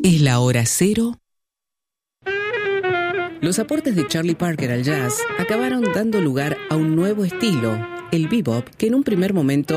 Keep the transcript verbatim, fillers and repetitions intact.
Es la hora cero. Los aportes de Charlie Parker al jazz acabaron dando lugar a un nuevo estilo, el bebop, que en un primer momento